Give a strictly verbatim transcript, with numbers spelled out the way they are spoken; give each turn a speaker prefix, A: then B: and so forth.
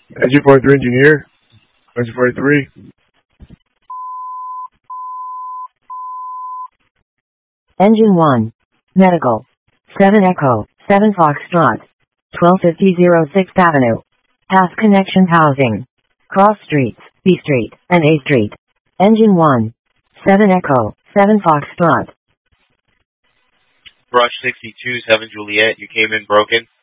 A: Engine forty-three, engineer. Engine forty-three.
B: Engine one. Medical. seven Echo, seven Foxtrot. twelve fifty sixth Avenue. Path Connection Housing. Cross Streets, B Street, and A Street. Engine one. seven Echo, seven Foxtrot.
C: Brush sixty-two, seven Juliet, you came in broken.